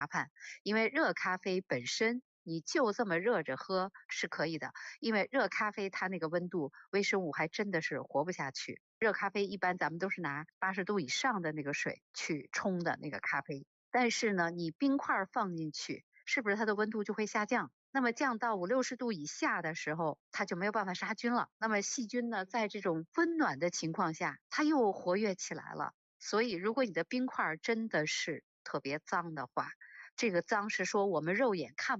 因为热咖啡本身你就这么热着喝是可以的，因为热咖啡它那个温度微生物还真的是活不下去。热咖啡一般咱们都是拿80度以上的那个水去冲的那个咖啡，但是呢你冰块放进去，是不是它的温度就会下降？那么降到50-60度以下的时候，它就没有办法杀菌了。那么细菌呢，在这种温暖的情况下，它又活跃起来了。所以如果你的冰块真的是特别脏的话，这个脏是说我们肉眼看